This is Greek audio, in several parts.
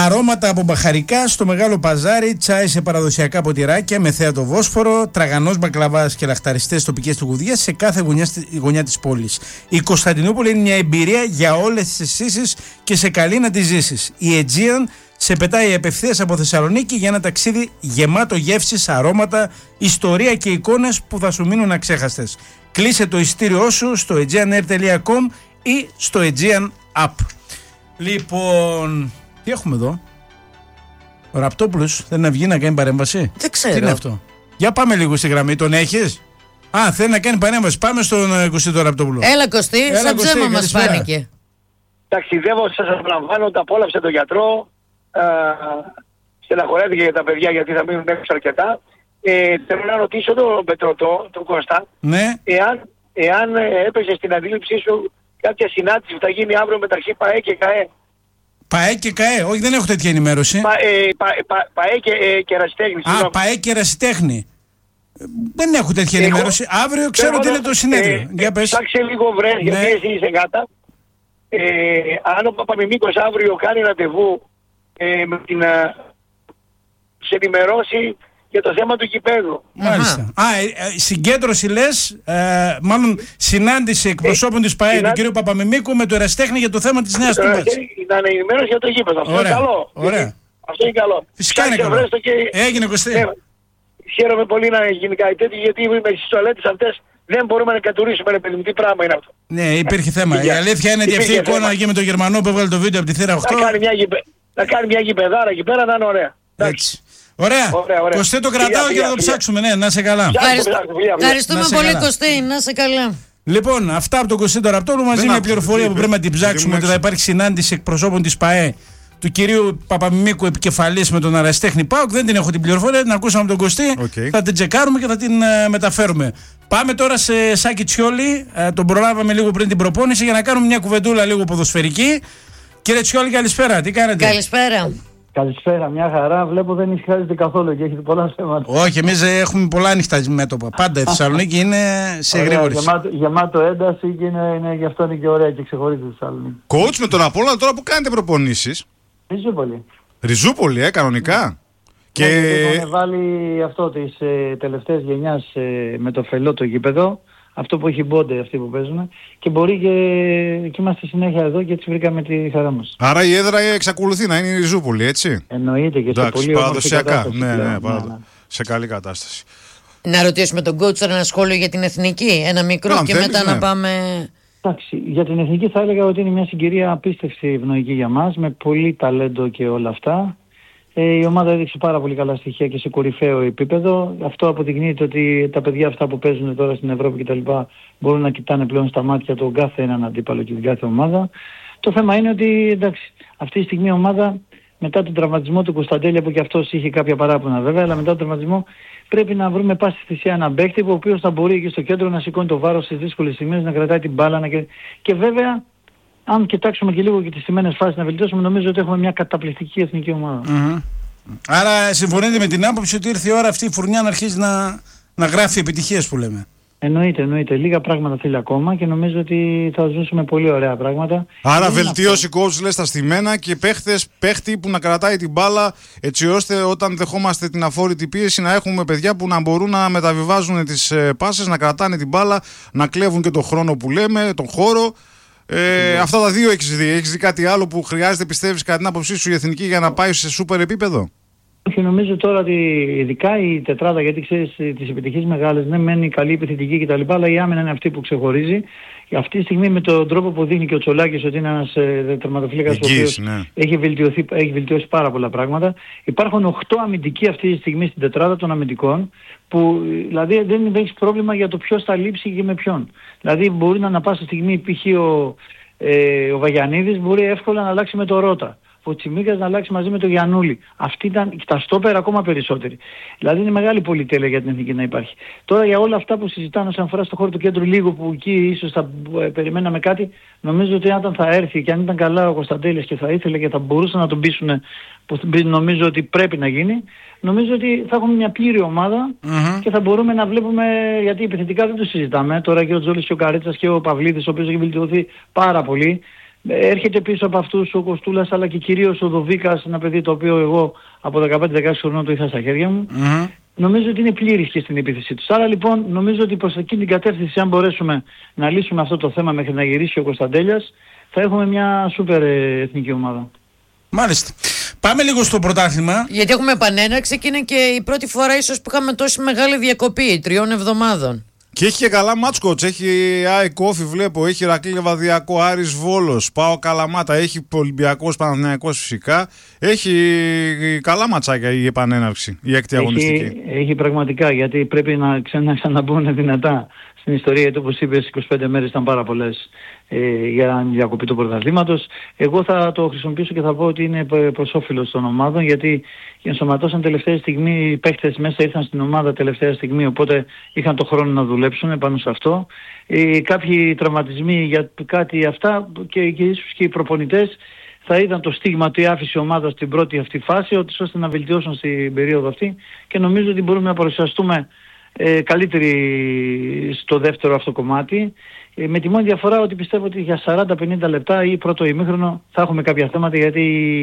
Αρώματα από μπαχαρικά στο Μεγάλο Παζάρι, τσάι σε παραδοσιακά ποτηράκια με θέατο Βόσφορο, τραγανός μπακλαβάς και λαχταριστές τοπικές τραγουδιές σε κάθε γωνιά της πόλης. Η Κωνσταντινούπολη είναι μια εμπειρία για όλες τις αισθήσεις και σε καλή να τη ζήσεις. Η Aegean σε πετάει απευθείας από Θεσσαλονίκη για ένα ταξίδι γεμάτο γεύσεις, αρώματα, ιστορία και εικόνες που θα σου μείνουν αξέχαστες. Κλείσε το ειστήριό σου στο aegeanair.com ή στο Aegean App. Λοιπόν, τι έχουμε εδώ? Ο Ραπτόπουλος θέλει να βγει να κάνει παρέμβαση. Δεν ξέρω. Τι είναι αυτό? Για πάμε λίγο στη γραμμή, τον έχεις? Α, θέλει να κάνει παρέμβαση. Πάμε στον Κωστή τον Ραπτόπουλο. Έλα Κωστή, σαν ψέμα μας φάνηκε. Ταξιδεύω, σας απολαμβάνω, τα απόλαυσε τον γιατρό. Στεναχωρέθηκε για τα παιδιά γιατί θα μείνουν έξω αρκετά. Θέλω να ρωτήσω τον Πετρωτό, τον Κώστα, Ναι. εάν έπεσε στην αντίληψή σου κάποια συνάντηση που θα γίνει αύριο μεταξύ ΠΑΕ και ΚΑΕ. ΠΑΕ και ΚΑΕ, όχι, δεν έχω τέτοια ενημέρωση. ΠΑΕ και Ερασιτέχνη. Α, ΠΑΕ και Ερασιτέχνη. Δεν έχω τέτοια ενημέρωση. Αύριο ξέρω ότι είναι το συνέδριο. Για πες. Ψάξε λίγο βρες, γιατί εσύ είσαι γάτα. Αν ο Παπαμιμίκος αύριο κάνει ραντεβού με την σε ενημερώσει για το θέμα του γηπέδου. Μάλιστα. Συγκέντρωση λες, μάλλον συνάντηση εκπροσώπων της ΠΑΕ του κ. Παπαμιμίκου με το Ερασιτέχνη για το θέμα της Νέας Τούμπας. Ήταν ενημέρωση για το γήπεδο. Αυτό είναι καλό. Ωραία. Αυτό είναι καλό. Φυσικά είναι καλό. Έγινε Κωστή. Χαίρομαι πολύ να γίνει κάτι τέτοιο, γιατί με τις τουαλέτες αυτές δεν μπορούμε να κατουρίσουμε, ρε παιδί μου. Τι πράγμα είναι αυτό? Ναι, υπήρχε θέμα. Η αλήθεια είναι ότι αυτή η εικόνα εκεί με τον Γερμανό που έβγαλε το βίντεο από τη θύρα 8. Να κάνει μια γηπεδάρα εκεί πέρα, να είναι ωραία. Έτσι. Ωραία. Κωστή, το κρατάω και να το ψάξουμε. Ναι, να είσαι καλά. Ευχαριστούμε πολύ Κωστή, να είσαι καλά. Λοιπόν, αυτά από τον Κωστή τον Ραπτόπουλο μαζί με πληροφορία που πρέπει να την ψάξουμε, ότι θα υπάρχει συνάντηση εκπροσώπων της ΠΑΕ του κυρίου Παπαμιμίκου επικεφαλής με τον Ερασιτέχνη ΠΑΟΚ. Δεν την έχω την πληροφορία, την ακούσαμε από τον Κωστή. Θα την τσεκάρουμε και θα την μεταφέρουμε. Πάμε τώρα σε Σάκη Τσιόλη. Τον προλάβαμε λίγο πριν την προπόνηση για να κάνουμε μια κουβεντούλα λίγο ποδοσφαιρική. Κύριε Τσιόλη, καλησπέρα. Τι κάνετε? Καλησπέρα. Καλησπέρα, μια χαρά. Βλέπω δεν ησυχάζετε καθόλου και έχετε πολλά θέματα. Όχι, εμείς έχουμε πολλά ανοιχτά μέτωπα. Πάντα η Θεσσαλονίκη είναι σε γρήγορηση. Γεμάτο ένταση και είναι, γι' αυτό είναι και ωραία και ξεχωρίζει η Θεσσαλονίκη. Coach με τον Απόλλωνα τώρα που κάνετε προπονήσεις. Ριζούπολη. Ριζούπολη, κανονικά. Και έχουν βάλει αυτό της τελευταίας γενιάς με το φελό το γήπεδο. Αυτό που έχει μπόντε αυτοί που παίζουν. Και μπορεί και είμαστε συνέχεια εδώ και έτσι βρήκαμε τη χαρά μας. Άρα η έδρα εξακολουθεί να είναι η Ριζούπολη, έτσι? Εννοείται και σε πολύ παραδοσιακά. Ναι, σε καλή κατάσταση. Να ρωτήσουμε τον coach ένα σχόλιο για την εθνική. Ένα μικρό και μετά να πάμε. Εντάξει, για την εθνική θα έλεγα ότι είναι μια συγκυρία απίστευτη ευνοϊκή για μας, με πολύ ταλέντο και όλα αυτά. Η ομάδα έδειξε πάρα πολύ καλά στοιχεία και σε κορυφαίο επίπεδο. Αυτό αποδεικνύεται ότι τα παιδιά αυτά που παίζουν τώρα στην Ευρώπη κτλ. Μπορούν να κοιτάνε πλέον στα μάτια τον κάθε έναν αντίπαλο και την κάθε ομάδα. Το θέμα είναι ότι εντάξει, αυτή τη στιγμή η ομάδα μετά τον τραυματισμό του Κωνσταντέλια, που και αυτός είχε κάποια παράπονα βέβαια, αλλά μετά τον τραυματισμό πρέπει να βρούμε πάση θυσία έναν παίκτη ο οποίος θα μπορεί εκεί στο κέντρο να σηκώνει το βάρος στις δύσκολες στιγμές, να κρατάει την μπάλα και βέβαια. Αν κοιτάξουμε και λίγο και τις στιμένες φάσεις να βελτιώσουμε, νομίζω ότι έχουμε μια καταπληκτική εθνική ομάδα. Άρα συμφωνείτε με την άποψη ότι ήρθε η ώρα αυτή η φουρνιά να αρχίσει να γράφει επιτυχίες που λέμε? Εννοείται. Λίγα πράγματα θέλει ακόμα και νομίζω ότι θα ζήσουμε πολύ ωραία πράγματα. Άρα βελτίωση coach λες στα στιμένα και παίχτη που να κρατάει την μπάλα, έτσι ώστε όταν δεχόμαστε την αφόρητη πίεση να έχουμε παιδιά που να μπορούν να μεταβιβάζουν τις πάσες, να κρατάνε την μπάλα, να κλέβουν και τον χρόνο που λέμε, τον χώρο. Αυτά τα δύο έχεις δει. Έχεις δει κάτι άλλο που χρειάζεται, πιστεύεις, κατά την άποψή σου, η εθνική για να πάει σε σούπερ επίπεδο? Όχι, νομίζω τώρα ότι ειδικά η τετράδα, γιατί ξέρεις τις επιτυχίες μεγάλες, ναι, μένει καλή επιθετική κτλ. Αλλά η άμυνα είναι αυτή που ξεχωρίζει. Αυτή τη στιγμή με τον τρόπο που δείχνει και ο Τσολάκης ότι είναι ένας τερματοφύλακας ο οποίος έχει βελτιώσει πάρα πολλά πράγματα. Υπάρχουν 8 αμυντικοί αυτή τη στιγμή στην τετράδα των αμυντικών, που δηλαδή δεν έχει πρόβλημα για το ποιος θα λείψει και με ποιον. Δηλαδή μπορεί να πάσα στιγμή π.χ. ο Βαγιανίδης μπορεί εύκολα να αλλάξει με το Ρώτα. Ο Τσιμίκας να αλλάξει μαζί με τον Γιαννούλη. Αυτή ήταν τα στόπερ ακόμα περισσότεροι. Δηλαδή είναι μεγάλη πολυτέλεια για την εθνική να υπάρχει. Τώρα για όλα αυτά που συζητάνε όσον αφορά στο χώρο του κέντρου λίγο, που εκεί ίσως θα περιμέναμε κάτι, νομίζω ότι όταν θα έρθει και αν ήταν καλά ο Κωνσταντέλιας και θα ήθελε και θα μπορούσαν να τον πείσουν, που νομίζω ότι πρέπει να γίνει, νομίζω ότι θα έχουμε μια πλήρη ομάδα και θα μπορούμε να βλέπουμε, γιατί επιθετικά δεν το συζητάμε. Τώρα και ο Τζόλης και ο Καρέτσας και ο Παυλίδης, ο οποίος έχει βελτιωθεί πάρα πολύ. Έρχεται πίσω από αυτούς ο Κοστούλας, αλλά και κυρίως ο Δοβίκας, ένα παιδί το οποίο εγώ από 15-16 χρονών το είχα στα χέρια μου. Νομίζω ότι είναι πλήρης και στην επίθεση τους. Άρα λοιπόν νομίζω ότι προς εκείνη την κατεύθυνση, αν μπορέσουμε να λύσουμε αυτό το θέμα μέχρι να γυρίσει ο Κωνσταντέλιας, θα έχουμε μια σούπερ εθνική ομάδα. Μάλιστα. Πάμε λίγο στο πρωτάθλημα. Γιατί έχουμε επανέναρξη και είναι και η πρώτη φορά ίσως που είχαμε τόση μεγάλη διακοπή 3 εβδομάδων. Και έχει και καλά μάτσκοτς. Έχει ΑΕΚ Όφη, βλέπω. Έχει Ηρακλή Λεβαδιακό, Άρης Βόλος, ΠΑΟ Καλαμάτα. Έχει Ολυμπιακός Παναθηναϊκός φυσικά. Έχει καλά ματσάκια η επανέναρξη, η έκτη αγωνιστική. Έχει πραγματικά, γιατί πρέπει να ξαναμπούν δυνατά στην ιστορία. Γιατί όπως είπες, 25 μέρες ήταν πάρα πολλές για διακοπή του πρωταθλήματος. Εγώ θα το χρησιμοποιήσω και θα πω ότι είναι προς όφελος των ομάδων, γιατί ενσωματώσαν τελευταία στιγμή, οι παίχτες μέσα ήρθαν στην ομάδα τελευταία στιγμή, οπότε είχαν το χρόνο να δουλέψουν πάνω σε αυτό. Κάποιοι τραυματισμοί για κάτι αυτά και ίσως και οι προπονητές θα είδαν το στίγμα ότι άφησε η ομάδα στην πρώτη αυτή φάση, ώστε να βελτιώσουν στην περίοδο αυτή, και νομίζω ότι μπορούμε να παρουσιαστούμε καλύτεροι στο δεύτερο αυτό κομμάτι, με τη μόνη διαφορά ότι πιστεύω ότι για 40-50 λεπτά ή πρώτο ημίχρονο θα έχουμε κάποια θέματα, γιατί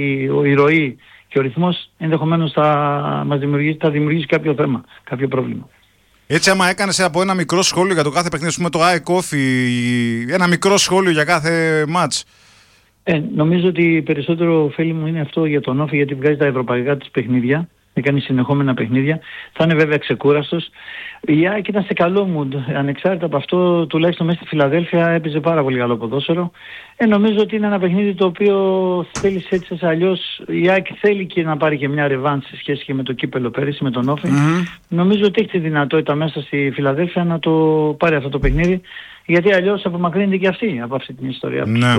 η ροή και ο ρυθμός ενδεχομένως θα δημιουργήσει κάποιο θέμα, κάποιο πρόβλημα. Έτσι, άμα έκανες από ένα μικρό σχόλιο για το κάθε παιχνίδι, με το ΑΕΚ Όφη, ένα μικρό σχόλιο για κάθε μάτς. Νομίζω ότι περισσότερο ωφέλη μου είναι αυτό για τον Όφη, γιατί βγάζει τα ευρωπαϊκά της παιχνίδια. Κάνει συνεχόμενα παιχνίδια. Θα είναι βέβαια ξεκούραστος. Η ΑΕΚ ήταν σε καλό mood. Ανεξάρτητα από αυτό, τουλάχιστον μέσα στη Φιλαδέλφια έπαιζε πάρα πολύ καλό ποδόσφαιρο. Νομίζω ότι είναι ένα παιχνίδι το οποίο θέλει έτσι αλλιώς. Η ΑΕΚ θέλει και να πάρει και μια ρεβάνς σε σχέση και με το κύπελο πέρυσι, με τον Όφη. Νομίζω ότι έχει τη δυνατότητα μέσα στη Φιλαδέλφια να το πάρει αυτό το παιχνίδι, γιατί αλλιώς απομακρύνεται και αυτή από αυτή την ιστορία. Ναι.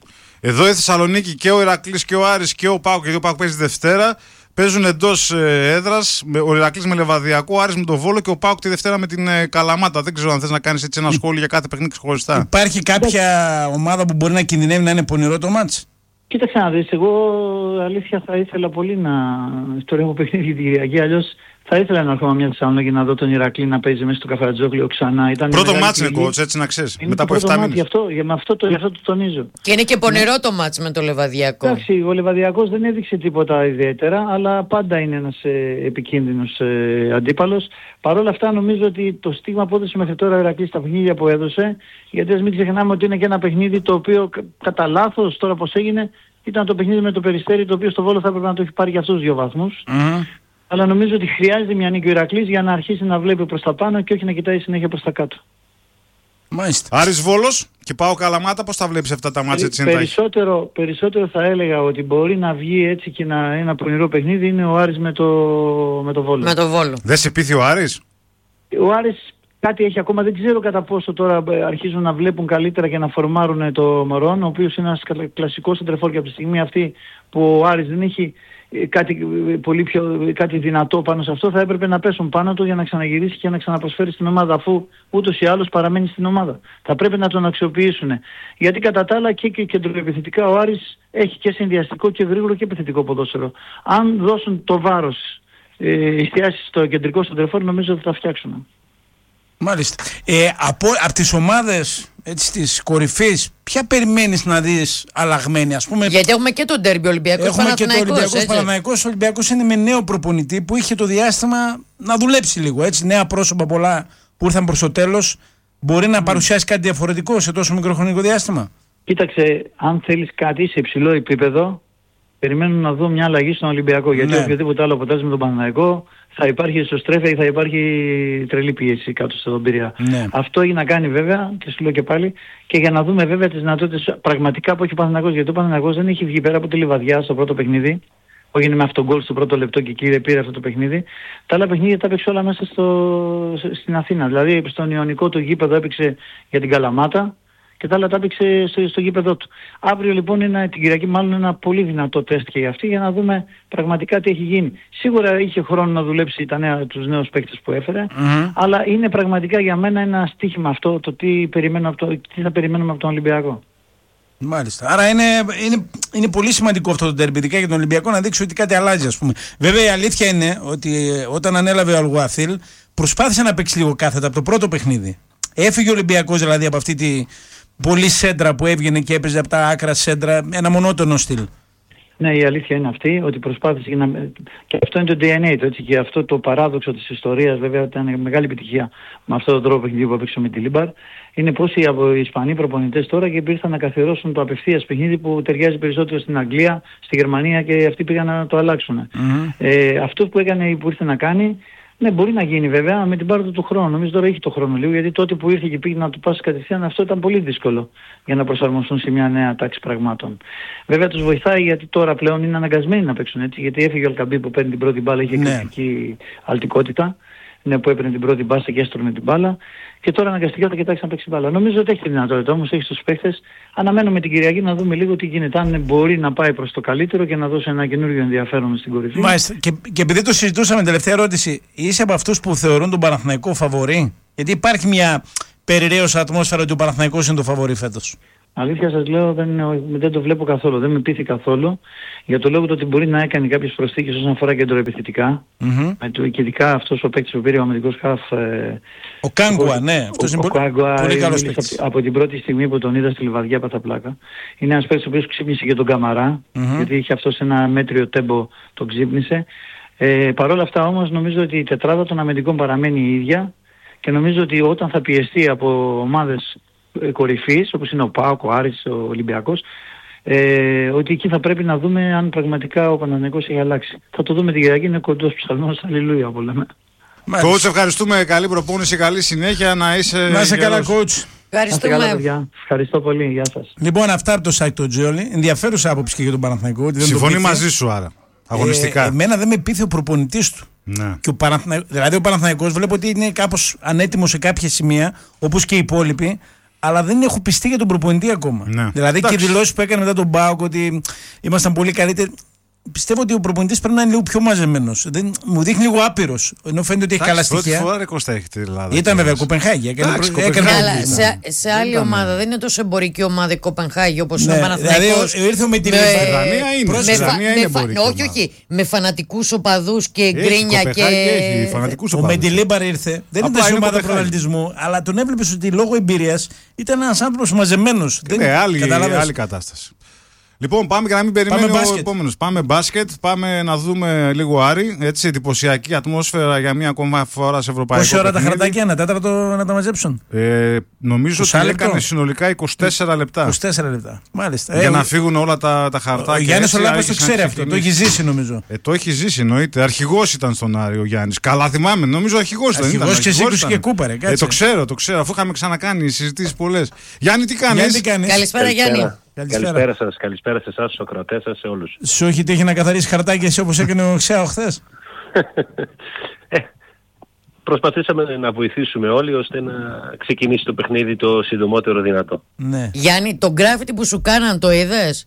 Εδώ η Θεσσαλονίκη και ο Ηρακλής και ο Άρης και ο ΠΑΟΚ, γιατί ο ΠΑΟΚ παίζει Δευτέρα. Παίζουν εντός έδρας, ο Ηρακλής με Λεβαδιακό, ο Άρης με τον Βόλο και ο ΠΑΟΚ τη Δευτέρα με την Καλαμάτα. Δεν ξέρω αν θες να κάνεις έτσι ένα σχόλιο για κάθε παιχνίδι ξεχωριστά. Υπάρχει κάποια ομάδα που μπορεί να κινδυνεύει να είναι πονηρό το μάτς? Κοίταξε να δεις, εγώ αλήθεια θα ήθελα πολύ να ιστορεύω παιχνίδι τη Κυριακή, αλλιώς θα ήθελα να έρχομαι μια Θεσσαλονίκη να δω τον Ηρακλή να παίζει μέσα στο Καφρατζόκλιο ξανά. Πρώτο μάτς είναι coach, έτσι να ξέρεις. Μετά από 7 μήνες. Γι' αυτό το τονίζω. Και είναι και πονηρό το μάτς με το Λεβαδιακό. Εντάξει, ο Λεβαδιακός δεν έδειξε τίποτα ιδιαίτερα, αλλά πάντα είναι ένας επικίνδυνος αντίπαλος. Παρ' όλα αυτά νομίζω ότι το στίγμα που έδωσε μέχρι τώρα ο Ηρακλής στα παιχνίδια που έδωσε, γιατί ας μην ξεχνάμε ότι είναι και ένα παιχνίδι το οποίο κατά λάθος, τώρα πως έγινε, ήταν το παιχνίδι με το Περιστέρι, το οποίο στο Βόλο θα έπρεπε να το έχει πάρει για αυτούς 2 βαθμούς. Αλλά νομίζω ότι χρειάζεται μια νίκη ο Ηρακλής για να αρχίσει να βλέπει προς τα πάνω και όχι να κοιτάει συνέχεια προς τα κάτω. Μάλιστα. Άρης Βόλος και ΠΑΟ Καλαμάτα, πώς τα βλέπεις αυτά τα μάτια έτσι εντάχει? Περισσότερο θα έλεγα ότι μπορεί να βγει έτσι και ένα πονηρό παιχνίδι είναι ο Άρης με το Βόλο. Με το Βόλο. Δεν σε πείθει ο Άρης? Ο Άρης κάτι έχει ακόμα, δεν ξέρω κατά πόσο τώρα αρχίζουν να βλέπουν καλύτερα και να φορμάρουν το Μωρόν, ο οποίος είναι ένας κλασικός σεντρεφόρ, και από τη στιγμή αυτή που ο Άρης δεν έχει κάτι δυνατό πάνω σε αυτό, θα έπρεπε να πέσουν πάνω του για να ξαναγυρίσει και να ξαναπροσφέρει στην ομάδα, αφού ούτως ή άλλως παραμένει στην ομάδα. Θα πρέπει να τον αξιοποιήσουν. Γιατί κατά τα άλλα και κεντροεπιθετικά ο Άρης έχει και συνδυαστικό και γρήγορο και επιθετικό ποδόσφαιρο. Αν δώσουν το βάρος εστιάσει στο κεντρικό σεντρεφόρ, νομίζω ότι θα φτιάξουν. Μάλιστα. Από τις ομάδες της κορυφής, ποια περιμένεις να δεις αλλαγμένη, ας πούμε? Γιατί έχουμε και τον ντέρμπι Ολυμπιακός Παναθηναϊκός. Έχουμε και το Ολυμπιακός Παναθηναϊκός. Ο Ολυμπιακός είναι με νέο προπονητή που είχε το διάστημα να δουλέψει λίγο. Έτσι, νέα πρόσωπα πολλά που ήρθαν προς το τέλος. Μπορεί να παρουσιάσει κάτι διαφορετικό σε τόσο μικροχρονικό διάστημα? Κοίταξε, αν θέλεις κάτι σε υψηλό επίπεδο, περιμένουν να δω μια αλλαγή στον Ολυμπιακό. Γιατί οποιοδήποτε άλλο αποτέλεσμα με τον Παναθηναϊκό θα υπάρχει ισοστρέφεια ή θα υπάρχει τρελή πίεση κάτω στον Πειραιά. Αυτό έχει να κάνει βέβαια, και σου λέω και πάλι, και για να δούμε βέβαια τις δυνατότητες πραγματικά που έχει ο Παναθηναϊκός. Γιατί ο Παναθηναϊκός δεν έχει βγει πέρα από τη Λιβαδιά στο πρώτο παιχνίδι. Έγινε με αυτόν γκολ στο πρώτο λεπτό και πήρε αυτό το παιχνίδι. Τα άλλα παιχνίδια τα έπαιξε όλα μέσα στην Αθήνα. Δηλαδή στον Ιωνικό το γήπεδο έπαιξε για την Καλαμάτα και τα άλλα τα έπαιξε στο γήπεδό του. Αύριο λοιπόν την Κυριακή μάλλον ένα πολύ δυνατό τεστ και για αυτή, για να δούμε πραγματικά τι έχει γίνει. Σίγουρα είχε χρόνο να δουλέψει τους νέους παίκτες που έφερε, αλλά είναι πραγματικά για μένα ένα στοίχημα αυτό, το τι θα περιμένουμε από τον Ολυμπιακό. Μάλιστα. Άρα είναι πολύ σημαντικό αυτό το ντέρμπι, ειδικά για τον Ολυμπιακό, να δείξει ότι κάτι αλλάζει, ας πούμε. Βέβαια η αλήθεια είναι ότι όταν ανέλαβε ο Αλγουαθίλ προσπάθησε να παίξει λίγο κάθετα από το πρώτο παιχνίδι. Έφυγε ο Ολυμπιακός δηλαδή από αυτή πολύ σέντρα που έβγαινε και έπαιζε από τα άκρα σέντρα, ένα μονότονο στυλ. Ναι, η αλήθεια είναι αυτή, ότι προσπάθησε και αυτό είναι το DNA του, έτσι, και αυτό το παράδοξο της ιστορίας, βέβαια ήταν μεγάλη επιτυχία με αυτόν τον τρόπο παιχνιδιού που έπαιξε με τη Λίμπαρ. Είναι πως οι Ισπανοί προπονητές τώρα και ήρθαν να καθιερώσουν το απευθείας παιχνίδι που ταιριάζει περισσότερο στην Αγγλία, στη Γερμανία, και αυτοί πήγαν να το αλλάξουν. Αυτό που ήρθε να κάνει, ναι, μπορεί να γίνει βέβαια με την πάροδο του χρόνου. Νομίζω τώρα έχει το χρόνο λίγο, γιατί τότε που ήρθε και πήγε να του πάσει κατευθείαν, αυτό ήταν πολύ δύσκολο για να προσαρμοστούν σε μια νέα τάξη πραγμάτων. Βέβαια τους βοηθάει, γιατί τώρα πλέον είναι αναγκασμένοι να παίξουν έτσι, γιατί έφυγε ο Αλκαμπή που παίρνει την πρώτη μπάλα, είχε εκρηκτική αλτικότητα, που έπαιρνε την πρώτη μπάσα και έστρωνε την μπάλα, και τώρα αναγκαστικά θα κοιτάξει να παίξει μπάλα. Νομίζω ότι έχει τη δυνατότητα όμως, έχει τους παίχτες. Αναμένουμε την Κυριακή να δούμε λίγο τι γίνεται, αν μπορεί να πάει προς το καλύτερο και να δώσει ένα καινούριο ενδιαφέρον στην κορυφή. Μάλιστα. Και επειδή το συζητούσαμε, τελευταία ερώτηση, είσαι από αυτούς που θεωρούν τον Παναθηναϊκό φαβορί? Γιατί υπάρχει μια περιραίωσα ατμόσφαιρα ότι ο Παναθηναϊκός είναι το φαβορί φέτος. Αλήθεια σας λέω, δεν το βλέπω καθόλου, δεν με πείθει καθόλου, για το λόγο ότι μπορεί να έκανε κάποιες προσθήκες όσον αφορά κεντροεπιθετικά, και ειδικά αυτός ο παίκτης που πήρε ο αμυντικός χαφ, ο Κάγκουα, ναι, αυτός είναι πολύ καλός παίκτης. Από την πρώτη στιγμή που τον είδα στη Λιβαδιά πατά πλάκα. Είναι ένας παίκτης ο οποίος ξύπνησε και τον Καμαρά, γιατί είχε αυτός ένα μέτριο τέμπο, τον ξύπνησε. Παρ' όλα αυτά όμως νομίζω ότι η τετράδα των αμυντικών παραμένει η ίδια, και νομίζω ότι όταν θα πιεστεί από ομάδες κορυφής, όπως είναι ο ΠΑΟΚ, ο Άρης, ο Ολυμπιακός, ότι εκεί θα πρέπει να δούμε αν πραγματικά ο Παναθηναϊκός έχει αλλάξει. Θα το δούμε την Κυριακή, είναι κοντός ψαλμός, αλληλούια που λέμε. Coach, ευχαριστούμε, καλή προπόνηση, καλή συνέχεια, να είσαι καλά, coach. Ευχαριστούμε. Ευχαριστώ πολύ, γεια σας. Λοιπόν, αυτά από το site του Τζιόλι, ενδιαφέρουσα άποψη και για τον Παναθηναϊκό. Συμφωνεί μαζί σου άρα, αγωνιστικά. Εμένα δεν με πείθει ο προπονητής του. Ναι. Και δηλαδή ο Παναθηναϊκός βλέπω ότι είναι κάπως ανέτοιμος σε κάποια σημεία, όπως και οι υπόλοιποι, αλλά δεν έχω πιστεί για τον προπονητή ακόμα. Ναι. Δηλαδή, εντάξει, και οι δηλώσεις που έκανε μετά τον ΠΑΟΚ ότι ήμασταν πολύ καλύτεροι. Πιστεύω ότι ο προπονητής πρέπει να είναι λίγο πιο μαζεμένος. Μου δείχνει λίγο άπειρος. Ενώ φαίνεται ότι έχει καλά στοιχεία. Πρώτη φορά ρε Κώστα έχει την Ελλάδα. Ήταν βέβαια Κοπενχάγη. Σε άλλη ομάδα δεν είναι τόσο εμπορική ομάδα η Κοπενχάγη όπως ο Παναθηναϊκός. Δηλαδή ήρθε με την Δανία είναι εμπορική. Όχι. Με φανατικούς οπαδούς και γκρίνια και. Ο Μεντιλίμπαρ ήρθε. Δεν ήταν σε ομάδα πρωταθλητισμού, αλλά τον έβλεπες ότι λόγω εμπειρίας ήταν ένας άνθρωπος μαζεμένος. Άλλη κατάσταση. Λοιπόν, πάμε και να μην περιμένει ο επόμενος. Πάμε μπάσκετ, πάμε να δούμε λίγο Άρη. Έτσι, εντυπωσιακή ατμόσφαιρα για μία ακόμα φορά σε ευρωπαϊκό. Πόση ώρα τα χαρτάκια, ένα τέταρτο να τα μαζέψουν? Νομίζω ότι έκανε συνολικά 24 λεπτά. 24 λεπτά. Μάλιστα. Για να φύγουν όλα τα χαρτάκια. Ο Γιάννης ο Λάμπας το ξέρει αυτό. Το έχει ζήσει νομίζω. Το έχει ζήσει, εννοείται. Αρχηγός ήταν στον Άρη ο Γιάννης. Καλά θυμάμαι. Νομίζω αρχηγός ήταν. Αρχηγός και σύγκρουση και κούπαρε. Το ξέρω. Αφού είχαμε ξανακάνει συζητήσεις πολλές. Γιάννη, τι κάνεις? Καλησπέρα, Γιάννη. Καλησπέρα σας, καλησπέρα σε εσάς, στους ακροατές σας, σε όλους. Σου έχει τύχει να καθαρίσει χαρτάκια εσύ όπως έκανε ο Ξέαο χθες? Προσπαθήσαμε να βοηθήσουμε όλοι ώστε να ξεκινήσει το παιχνίδι το συντομότερο δυνατό. Ναι. Γιάννη, το γκράφιτι που σου κάναν το είδες?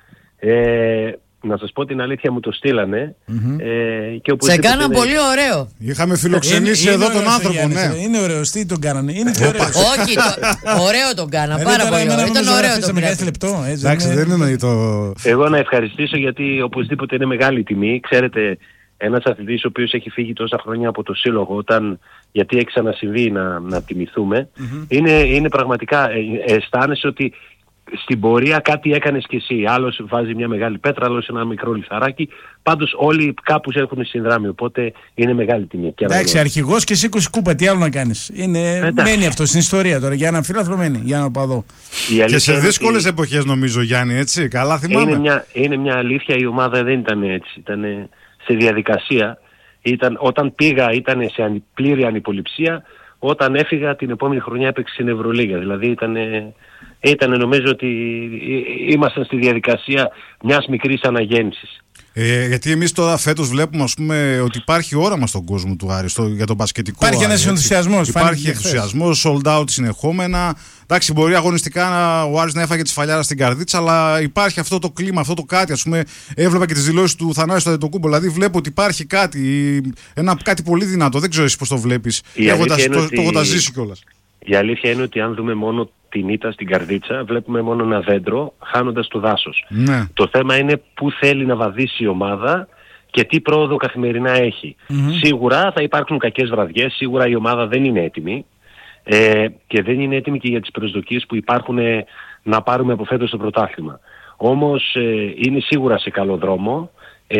Να σας πω την αλήθεια, μου το στείλανε. Σε κάναν πολύ ωραίο. Είχαμε φιλοξενήσει εδώ τον άνθρωπο, ναι. Είναι ωραίος, τι τον κάνανε? Είναι και ωραίος. Όχι, ωραίο τον κάναν, πάρα πολύ ωραίο. Ήταν ωραίο το γκράφιτι. Εντάξει, δεν εννοεί το... Εγώ να ευχαριστήσω, γιατί οπωσδήποτε είναι μεγάλη τιμή. Ξέρετε, ένας αθλητής ο οποίος έχει φύγει τόσα χρόνια από το σύλλογο, γιατί έχει ξανασυμβεί να τιμηθούμε, είναι πραγματικά, αισθάνεσαι ότι στην πορεία κάτι έκανες κι εσύ. Άλλος βάζει μια μεγάλη πέτρα, άλλος ένα μικρό λιθαράκι. Πάντως όλοι κάπου έχουν συνδράμει, οπότε είναι μεγάλη τιμή. Εντάξει, αρχηγός και σήκωσε κούπα, τι άλλο να κάνεις? Μένει αυτό στην ιστορία τώρα, για έναν φίλαθλο μένει, για έναν παδό. Και σε δύσκολες εποχές νομίζω, Γιάννη, έτσι, καλά θυμάμαι. Είναι μια αλήθεια, η ομάδα δεν ήταν έτσι, ήταν σε διαδικασία. Όταν πήγα ήταν σε πλήρη ανυποληψία, όταν έφυγα την επόμενη χρονιά έπαιξε στην Ευρωλίγα. Δηλαδή ήταν νομίζω ότι ήμασταν στη διαδικασία μιας μικρής αναγέννησης. Γιατί εμείς τώρα φέτος βλέπουμε, ας πούμε, ότι υπάρχει όραμα στον κόσμο του Άρη για τον μπασκετικό. Υπάρχει ένας ενθουσιασμός. Υπάρχει ενθουσιασμός, sold out συνεχόμενα. Εντάξει, μπορεί αγωνιστικά ο Άρης να έφαγε τη σφαλιάρα στην καρδίτσα, αλλά υπάρχει αυτό το κλίμα, αυτό το κάτι. Ας πούμε, έβλεπα και τις δηλώσεις του Θανάση του Αντετοκούμπο. Δηλαδή, βλέπω ότι υπάρχει κάτι πολύ δυνατό. Δεν ξέρω εσύ πώς το βλέπεις. Το έχω τα ζήσει κιόλας. Η αλήθεια είναι ότι αν δούμε μόνο την ήττα στην καρδίτσα, βλέπουμε μόνο ένα δέντρο χάνοντας το δάσος. Ναι. Το θέμα είναι πού θέλει να βαδίσει η ομάδα και τι πρόοδο καθημερινά έχει. Σίγουρα θα υπάρξουν κακές βραδιές, σίγουρα η ομάδα δεν είναι έτοιμη. και δεν είναι έτοιμοι και για τις προσδοκίες που υπάρχουν να πάρουμε από φέτος το πρωτάθλημα. Όμως είναι σίγουρα σε καλό δρόμο.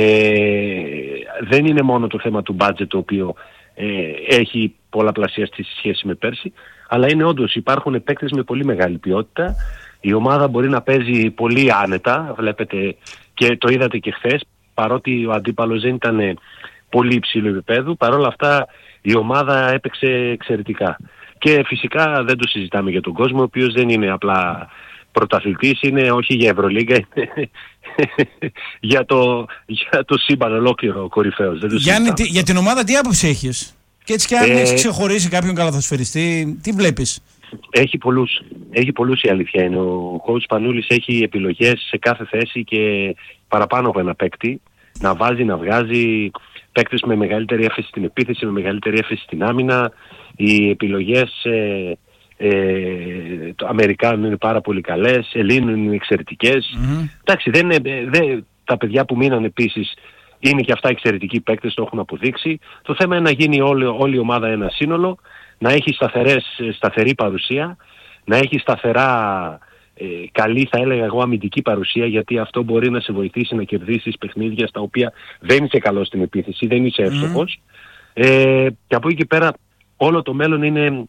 Δεν είναι μόνο το θέμα του budget, το οποίο έχει πολλαπλασιαστεί σε σχέση με πέρσι, αλλά είναι όντως, υπάρχουν παίκτες με πολύ μεγάλη ποιότητα. Η ομάδα μπορεί να παίζει πολύ άνετα, βλέπετε, και το είδατε και χθες, παρότι ο αντίπαλος δεν ήταν πολύ υψηλού επίπεδου, παρόλα αυτά η ομάδα έπαιξε εξαιρετικά. Και φυσικά δεν το συζητάμε για τον κόσμο, ο οποίος δεν είναι απλά πρωταθλητής, είναι όχι για Ευρωλίγκα, είναι για το σύμπαν ολόκληρο κορυφαίος. Γιάννη, για την ομάδα τι άποψη έχεις? Και έτσι και αν έχεις ξεχωρίσει κάποιον καλαθοσφαιριστή, τι βλέπεις? Έχει πολλούς, η αλήθεια είναι. Ο coach Πανούλης έχει επιλογές σε κάθε θέση και παραπάνω από ένα παίκτη. Να βάζει, να βγάζει παίκτες με μεγαλύτερη έφεση στην επίθεση, με μεγαλύτερη έφεση στην άμυνα. Οι επιλογές των Αμερικάνων είναι πάρα πολύ καλές, Ελλήνων είναι εξαιρετικές. Εντάξει, τα παιδιά που μείναν επίσης είναι και αυτά εξαιρετικοί παίκτες, το έχουν αποδείξει. Το θέμα είναι να γίνει όλη η ομάδα ένα σύνολο, να έχει σταθερή παρουσία, να έχει σταθερά καλή, θα έλεγα εγώ, αμυντική παρουσία, γιατί αυτό μπορεί να σε βοηθήσει να κερδίσεις παιχνίδια στα οποία δεν είσαι καλός στην επίθεση, δεν είσαι εύστοχος. Και από εκεί και πέρα όλο το μέλλον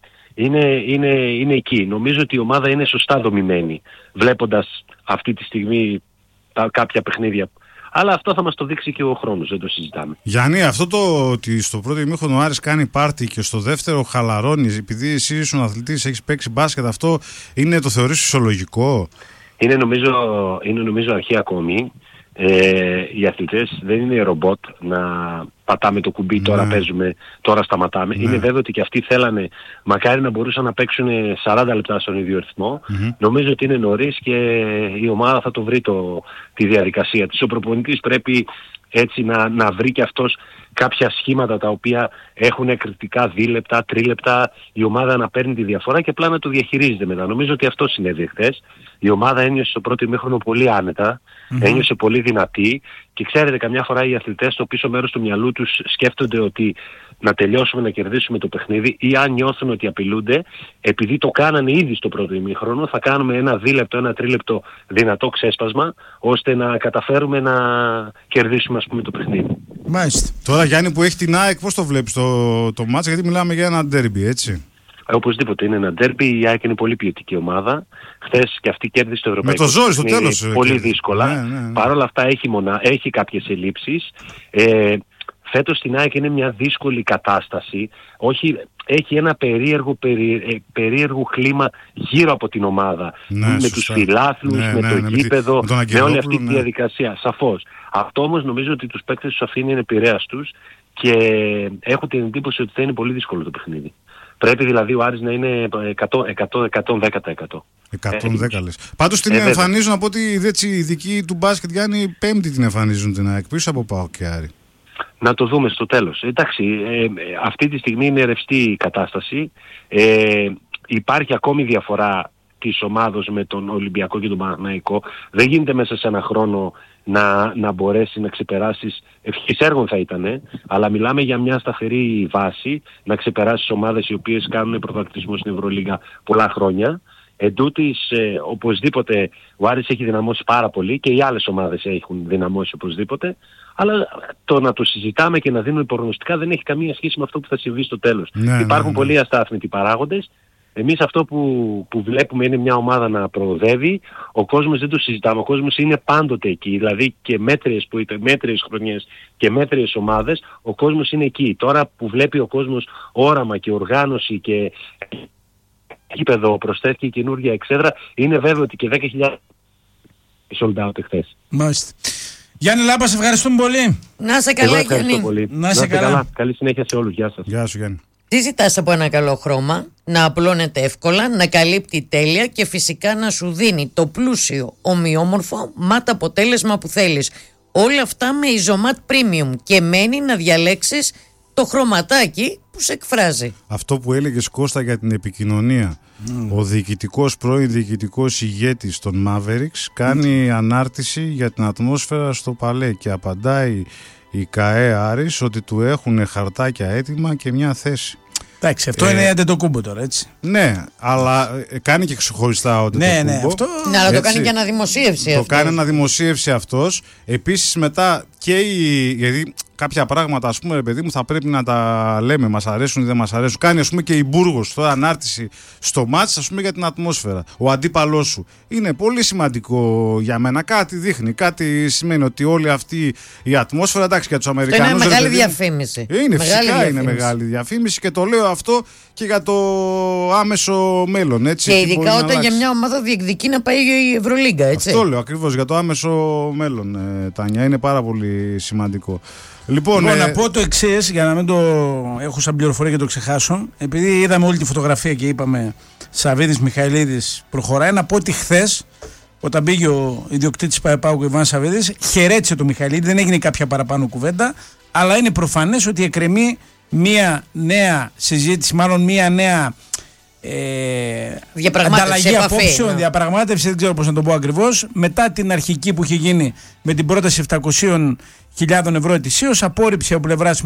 είναι εκεί. Νομίζω ότι η ομάδα είναι σωστά δομημένη, βλέποντας αυτή τη στιγμή κάποια παιχνίδια. Αλλά αυτό θα μας το δείξει και ο χρόνος, δεν το συζητάμε. Γιάννη, αυτό το ότι στο πρώτο ημίχρονο ο Άρης κάνει πάρτι και στο δεύτερο χαλαρώνει, επειδή εσύ ήσουν αθλητής, έχεις παίξει μπάσκετ, αυτό το θεωρείς φυσιολογικό? Είναι νομίζω αρχή ακόμη. Οι αθλητές δεν είναι ρομπότ να πατάμε το κουμπί, τώρα παίζουμε, τώρα σταματάμε. Είναι βέβαιο ότι και αυτοί θέλανε, μακάρι να μπορούσαν να παίξουν 40 λεπτά στον ίδιο ρυθμό. Νομίζω ότι είναι νωρίς και η ομάδα θα το βρει τη διαδικασία της. Ο προπονητής πρέπει έτσι να βρει και αυτός κάποια σχήματα τα οποία έχουν εκρηκτικά 2 λεπτά, 3 λεπτά, η ομάδα να παίρνει τη διαφορά και απλά να το διαχειρίζεται μετά. Νομίζω ότι αυτό συνέβη χθες. Η ομάδα ένιωσε στο πρώτο ημίχρονο πολύ άνετα, ένιωσε πολύ δυνατή και ξέρετε, καμιά φορά οι αθλητές στο πίσω μέρος του μυαλού τους σκέφτονται ότι να τελειώσουμε, να κερδίσουμε το παιχνίδι, ή αν νιώθουν ότι απειλούνται, επειδή το κάνανε ήδη στο πρώτο ημίχρονο, θα κάνουμε ένα 2 λεπτό, ένα 3 λεπτό δυνατό ξέσπασμα, ώστε να καταφέρουμε να κερδίσουμε, ας πούμε, το παιχνίδι. Μάλιστα. Τώρα, Γιάννη, που έχει την ΑΕΚ, πώς το βλέπεις το μάτς, γιατί μιλάμε για ένα ντέρμπι, έτσι? Οπωσδήποτε είναι ένα ντέρμπι, η ΑΕΚ είναι πολύ ποιοτική ομάδα. Χθες και αυτή κέρδισε το ευρωπαϊκό. Με το ζόρι στο τέλος. Πολύ δύσκολα. Ναι. Παρ' όλα αυτά έχει κάποιες ελλείψεις. Φέτος στην ΑΕΚ είναι μια δύσκολη κατάσταση. Έχει ένα περίεργο κλίμα γύρω από την ομάδα. Με τους φιλάθλους, με το γήπεδο, με όλη αυτή τη διαδικασία. Σαφώς. Αυτό όμως νομίζω ότι τους παίκτες τους αφήνει επηρέαστους και έχω την εντύπωση ότι θα είναι πολύ δύσκολο το παιχνίδι. Πρέπει δηλαδή ο Άρης να είναι 110%. 110 λες. Πάντως την εμφανίζουν, από ό,τι οι ειδικοί του μπάσκετ, Γιάννη, Πέμπτη την εμφανίζουν την ΑΕΚ, πίσω από ΠΑΟΚ και Άρη. Να το δούμε στο τέλος. Εντάξει, αυτή τη στιγμή είναι ρευστή η κατάσταση. Υπάρχει ακόμη διαφορά της ομάδος με τον Ολυμπιακό και τον Παναθηναϊκό. Δεν γίνεται μέσα σε ένα χρόνο να μπορέσει να ξεπεράσεις, ευχής έργων θα ήταν, αλλά μιλάμε για μια σταθερή βάση, να ξεπεράσεις ομάδες οι οποίες κάνουν πρωταθλητισμό στην Ευρωλίγα πολλά χρόνια. Εν τούτης, οπωσδήποτε ο Άρης έχει δυναμώσει πάρα πολύ και οι άλλες ομάδες έχουν δυναμώσει οπωσδήποτε, αλλά το να το συζητάμε και να δίνουμε προγνωστικά δεν έχει καμία σχέση με αυτό που θα συμβεί στο τέλος. Υπάρχουν πολλοί αστάθμητοι παράγοντες. Εμείς αυτό που βλέπουμε είναι μια ομάδα να προοδεύει. Ο κόσμος δεν το συζητάμε. Ο κόσμος είναι πάντοτε εκεί. Δηλαδή και μέτριες χρονιές και μέτριες ομάδες, ο κόσμος είναι εκεί. Τώρα που βλέπει ο κόσμος όραμα και οργάνωση και γήπεδο, προσθέθηκε η καινούργια εξέδρα, είναι βέβαιο ότι και 10.000 sold out χθες. Μάλιστα. Γιάννη Λάμπα, σε ευχαριστούμε πολύ. Να είσαι καλά, Γιάννη. Πολύ. Να είσαι καλά. Καλή συνέχεια σε όλους. Γεια σας. Γεια σου, Γιάννη. Τι ζητάς από ένα καλό χρώμα? Να απλώνεται εύκολα, να καλύπτει τέλεια και φυσικά να σου δίνει το πλούσιο, ομοιόμορφο, ματ αποτέλεσμα που θέλεις. Όλα αυτά με Isomat Premium και μένει να διαλέξεις το χρωματάκι που σε εκφράζει. Αυτό που έλεγες, Κώστα, για την επικοινωνία. Ο πρώην διοικητικός ηγέτης των Mavericks κάνει ανάρτηση για την ατμόσφαιρα στο Παλέ και απαντάει η ΚΑΕ Άρης ότι του έχουν χαρτάκια έτοιμα και μια θέση. Εντάξει, αυτό είναι Αντετοκούμπο τώρα, έτσι. Ναι, αλλά κάνει και ξεχωριστά ο Αντετοκούμπο. Ναι, αυτό. Ναι, αλλά το κάνει και αναδημοσίευση. Το κάνει αναδημοσίευση αυτός. Επίσης μετά γιατί κάποια πράγματα, ας πούμε, παιδί μου, θα πρέπει να τα λέμε, μας αρέσουν ή δεν μας αρέσουν. Κάνει, ας πούμε, και η Μπούργος τώρα ανάρτηση στο μάτς, ας πούμε, για την ατμόσφαιρα. Ο αντίπαλός σου. Είναι πολύ σημαντικό για μένα. Κάτι δείχνει, κάτι σημαίνει ότι όλη αυτή η ατμόσφαιρα, εντάξει, για τους Αμερικανούς. Είναι μεγάλη διαφήμιση. Είναι φυσικά είναι μεγάλη διαφήμιση και το λέω αυτό και για το άμεσο μέλλον. Έτσι, και ειδικά όταν για μια ομάδα διεκδικεί να πάει η Ευρωλίγκα, έτσι. Αυτό λέω ακριβώς για το άμεσο μέλλον, Τάνια. Είναι πάρα πολύ σημαντικό. Λοιπόν, να πω το εξής, για να μην το έχω σαν πληροφορία και το ξεχάσω. Επειδή είδαμε όλη τη φωτογραφία και είπαμε Σαββίδης Μιχαηλίδης προχωράει, να πω ότι χθες, όταν πήγε ο ιδιοκτήτης ΠΑΕΠΑΟΚ, ο Ιβάν Σαββίδης, χαιρέτησε το Μιχαηλίδη, δεν έγινε κάποια παραπάνω κουβέντα, αλλά είναι προφανές ότι εκκρεμεί μία νέα συζήτηση, μάλλον μία νέα ανταλλαγή απόψεων, διαπραγμάτευση, δεν ξέρω πώς να το πω ακριβώς, μετά την αρχική που είχε γίνει με την πρόταση 700.000 ευρώ ετησίως, απόρριψη από πλευράς